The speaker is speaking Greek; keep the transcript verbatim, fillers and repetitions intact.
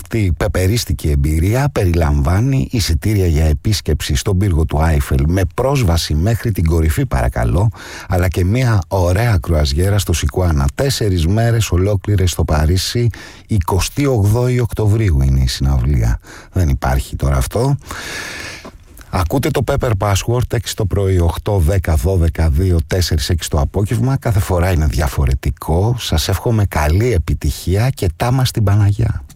Αυτή η πεπερίστικη εμπειρία περιλαμβάνει εισιτήρια για επίσκεψη στον πύργο του Άιφελ με πρόσβαση μέχρι την κορυφή, παρακαλώ, αλλά και μια ωραία κρουαζιέρα στο Σικουάνα. Τέσσερις μέρες ολόκληρες στο Παρίσι, εικοστή όγδοη Οκτωβρίου είναι η συναυλία. Δεν υπάρχει τώρα αυτό. Ακούτε το Pepper Password έξι το πρωί, οκτώ, δέκα, δώδεκα, δύο, τέσσερα, έξι το απόγευμα. Κάθε φορά είναι διαφορετικό. Σας εύχομαι καλή επιτυχία και τάμα στην Παναγιά.